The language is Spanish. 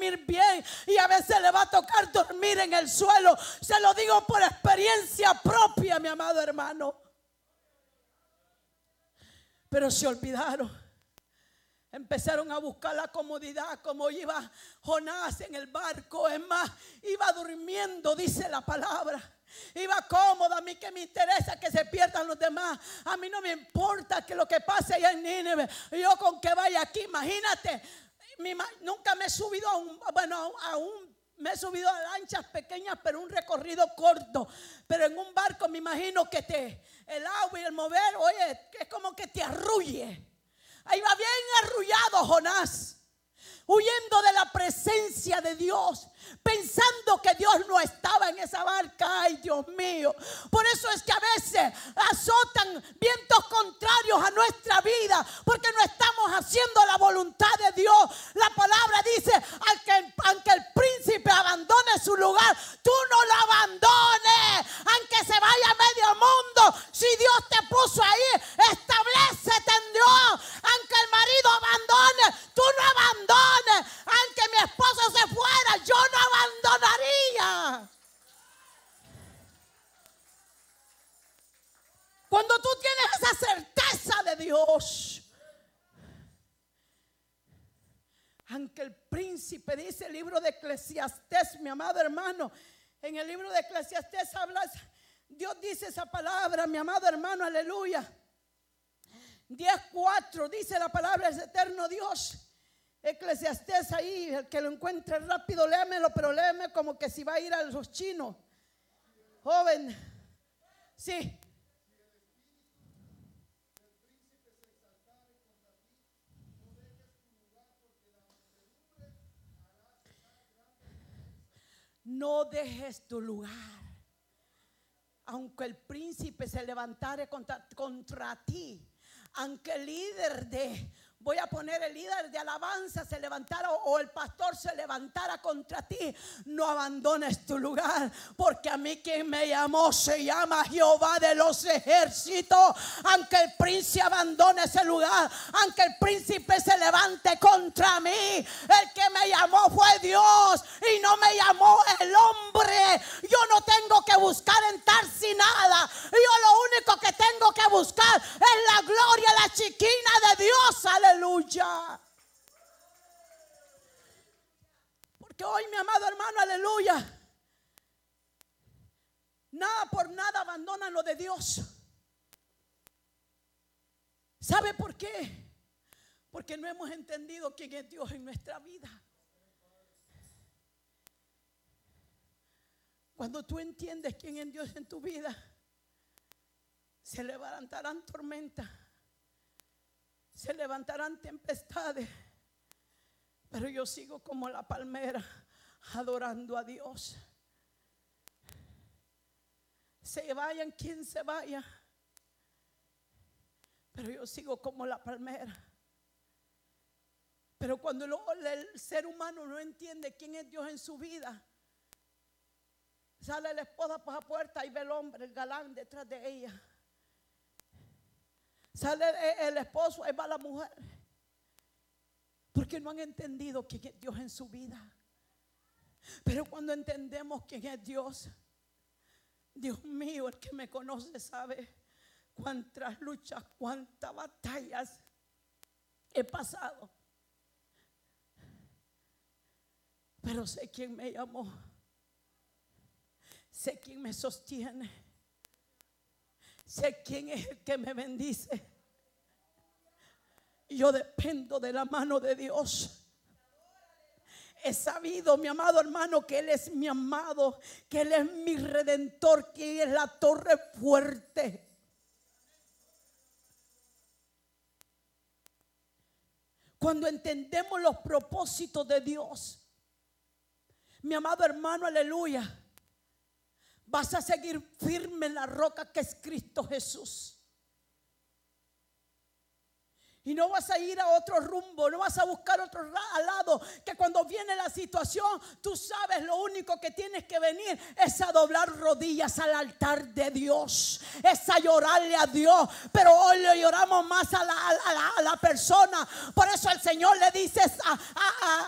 dormir bien y a veces le va a tocar dormir en el suelo. Se lo digo por experiencia propia, mi amado hermano. Pero se olvidaron. Empezaron a buscar la comodidad, como iba Jonás en el barco. Es más, iba durmiendo, dice la palabra. Iba cómoda. A mí que me interesa que se pierdan los demás. A mí no me importa que lo que pase allá en Nínive. Yo con que vaya aquí, imagínate. Nunca me he subido me he subido a lanchas pequeñas, pero un recorrido corto. Pero en un barco me imagino que el agua y el mover, oye, es como que te arrulle. Ahí va bien arrullado Jonás, huyendo de la presencia de Dios, pensando que Dios no estaba en esa barca. Ay, Dios mío. Por eso es que a veces azotan vientos contrarios a nuestra vida, porque no estamos haciendo la voluntad de Dios. La palabra dice, aunque el príncipe abandone su lugar, tú no lo abandones. Aunque se vaya a medio mundo, si Dios te puso ahí, establécete en Dios. Aunque el marido abandone, tú no abandones. Aunque mi esposo se fuera, yo no abandonaría. Cuando tú tienes esa certeza de Dios, aunque el príncipe, dice el libro de Eclesiastés, mi amado hermano, en el libro de Eclesiastés habla, Dios dice esa palabra, mi amado hermano, aleluya. 10:4 dice la palabra del eterno Dios. Eclesiastés, ahí, el que lo encuentre rápido, léamelo, pero léame como que si va a ir a los chinos. Joven, sí. No dejes tu lugar. Aunque el príncipe se levantare contra ti, aunque el líder voy a poner el líder de alabanza se levantara o el pastor se levantara contra ti, no abandones tu lugar, porque a mí quien me llamó se llama Jehová de los ejércitos. Aunque el príncipe abandone ese lugar, aunque el príncipe se levante contra mí, el que me llamó fue Dios y no me llamó el hombre. Yo no tengo que buscar estar sin nada. Yo lo único que tengo que buscar es la gloria, la chiquina de Dios. Aleluya. Porque hoy, mi amado hermano, aleluya, nada por nada abandonan lo de Dios. ¿Sabe por qué? Porque no hemos entendido quién es Dios en nuestra vida. Cuando tú entiendes quién es Dios en tu vida, se levantarán tormentas, se levantarán tempestades, pero yo sigo como la palmera adorando a Dios. Se vayan quien se vaya, pero yo sigo como la palmera. Pero cuando el ser humano no entiende quién es Dios en su vida, sale la esposa por la puerta y ve el hombre, el galán detrás de ella. Sale el esposo, ahí va la mujer. Porque no han entendido quién es Dios en su vida. Pero cuando entendemos quién es Dios, Dios mío, el que me conoce sabe cuántas luchas, cuántas batallas he pasado. Pero sé quién me llamó. Sé quién me sostiene. Sé quién es el que me bendice. Yo dependo de la mano de Dios. He sabido, mi amado hermano, que Él es mi amado, que Él es mi redentor, que Él es la torre fuerte. Cuando entendemos los propósitos de Dios, mi amado hermano, aleluya, vas a seguir firme en la roca que es Cristo Jesús. Y no vas a ir a otro rumbo, no vas a buscar otro lado, que cuando viene la situación, tú sabes, lo único que tienes que venir es a doblar rodillas al altar de Dios, es a llorarle a Dios. Pero hoy le lloramos más a la persona. Por eso el Señor le dice